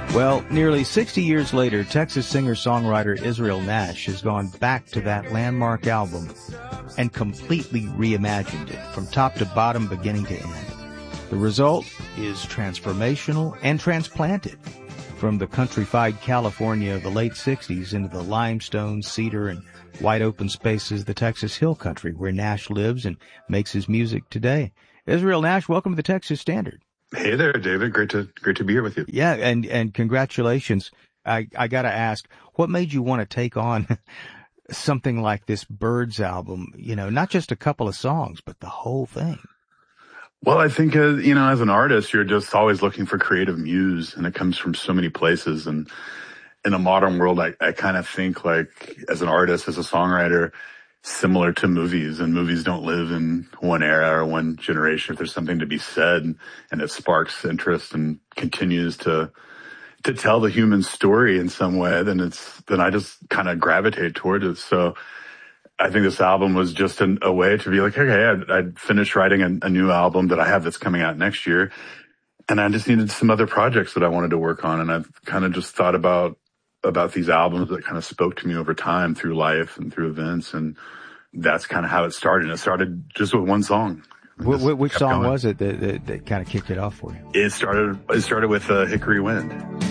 Well, nearly 60 years later, Texas singer-songwriter Israel Nash has gone back to that landmark album and completely reimagined it from top to bottom, beginning to end. The result is transformational and transplanted from the countrified California of the late 60s into the limestone, cedar, and wide open spaces of the Texas Hill Country where Nash lives and makes his music today. Israel Nash, welcome to the Texas Standard. Hey there, David. Great to be here with you. Yeah, and congratulations. I got to ask, what made you want to take on something like this Birds album? You know, not just a couple of songs, but the whole thing. Well, I think, as an artist, you're just always looking for creative muse, and it comes from so many places. And in a modern world, I kind of think like as an artist, as a songwriter, similar to movies, and movies don't live in one era or one generation. If there's something to be said and it sparks interest and continues to tell the human story in some way, then I just kind of gravitate toward it. So I think this album was just a way to be like, okay, I'd finished writing a new album that I have that's coming out next year. And I just needed some other projects that I wanted to work on. And I've kind of just thought about these albums that kind of spoke to me over time through life and through events. And that's kind of how it started. And it started just with one song. Which song was it that kind of kicked it off for you? It started with Hickory Wind.